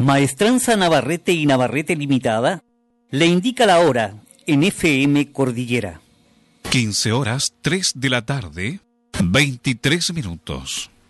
Maestranza Navarrete y Navarrete Limitada le indica la hora en FM Cordillera. 15 horas 3 de la tarde, 23 minutos.